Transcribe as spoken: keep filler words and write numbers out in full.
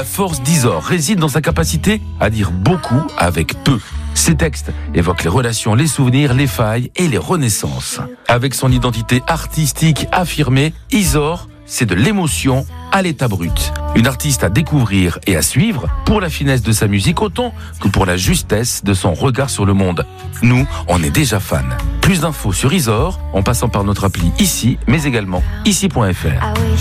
La force d'Isor réside dans sa capacité à dire beaucoup avec peu. Ses textes évoquent les relations, les souvenirs, les failles et les renaissances. Avec son identité artistique affirmée, Isor, c'est de l'émotion à l'état brut. Une artiste à découvrir et à suivre pour la finesse de sa musique autant que pour la justesse de son regard sur le monde. Nous, on est déjà fans. Plus d'infos sur Isor en passant par notre appli ici, mais également ici point f r.